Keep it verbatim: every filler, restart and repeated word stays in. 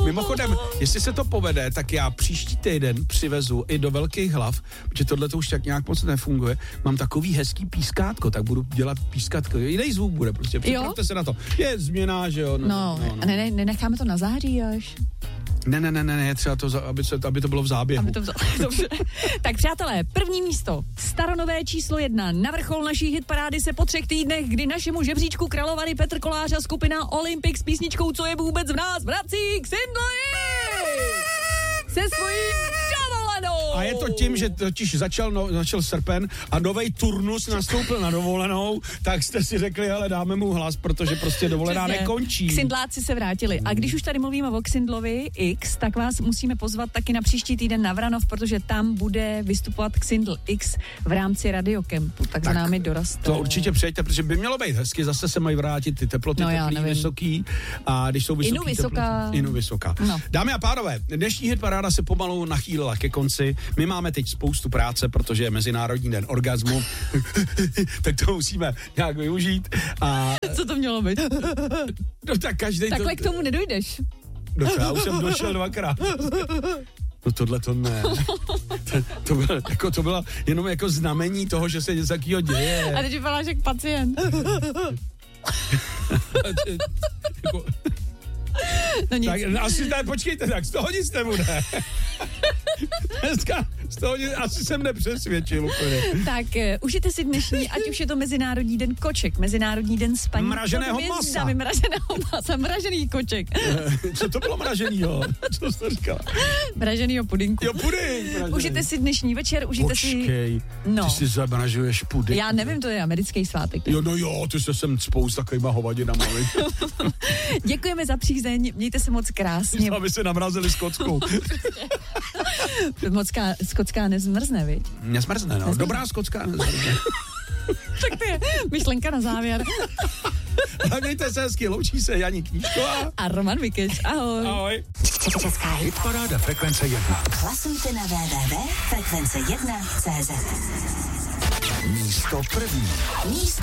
Mimochodem, jestli se to povede, tak já příští týden přivezu i do Velkých Hlav, protože tohle to už tak nějak moc nefunguje. Mám takový hezký pískátko, tak budu dělat pískátko. Jiný zvuk bude prostě, připravte se na to. Je změna, že jo. No, no, no, no. Ne, ne, nenecháme to na září až. Ne, ne, ne, ne, ne, třeba to, aby, se, aby to bylo v záběhu. Aby to vzal, dobře. Tak přátelé, první místo, staronové číslo jedna, na vrchol naší hitparády se po třech týdnech, kdy našemu žebříčku královali Petr Kolář a skupina Olympic s písničkou Co je vůbec v nás vrací k Sindlovi se svojí dovolenou. A je to tím, že totiž začal, no, začal srpen a novej turnus nastoupil na dovolenou, tak jste si řekli, ale dáme mu hlas, protože prostě dovolená Přesně. nekončí. Ksindláci se vrátili. A když už tady mluvíme o Ksindlovi X, tak vás musíme pozvat taky na příští týden na Vranov, protože tam bude vystupovat Ksindl X v rámci radiokempu, tak, tak za námi dorastou. To určitě přijďte, protože by mělo být hezky, zase se mají vrátit ty teploty, no teplý, vysoký, a když jsou vysoký Inu vysoká. Teploty, inu vysoká. No. Dámy a pánové, dnešní hitparáda se pomalu nachýlila ke konci. My máme teď spoustu práce, protože je Mezinárodní den orgazmu, tak to musíme nějak využít. A... Co to mělo být? No tak každý Takhle to... k tomu nedojdeš. No já už jsem došel dvakrát. No tohle to ne. To, to, bylo, jako, to bylo jenom jako znamení toho, že se něco takového děje. A teď vypadáš jak pacient. jako... No nic. Tak asi tady počkejte, tak z toho nic nebude. Dneska z toho nic, asi jsem nepřesvědčil úplně. Tak uh, užijte si dnešní, ať už je to Mezinárodní den koček, Mezinárodní den spaní. Mraženého masa. Mraženého masa, mražený koček. Co to bylo mraženýho? Co jsi to říkala? Mraženýho pudinku. Jo, pudink. Užijte si dnešní večer, užijte Počkej, si... Počkej, no. Ty si zamražuješ pudink. Já nevím, to je americký svátek. Jo, no jo, ty se sem spousta takovýma hovadinama. Děkujeme za přízeň, mějte se moc krásně. Aby se namrazili skockou. Mocká, skocká nezmrzne, viď? Nesmrzne, no. Nezmrzne. Dobrá skocká nezmrzne. Tak to je myšlenka na závěr. A mějte se hezky, loučí se Janí Knížková a Roman Vikeš. Ahoj. Ahoj. Česká hitparáda Frekvence jedna. Hlasujte na w w w tečka frekvence jedna tečka cé zet. Místo první. Místo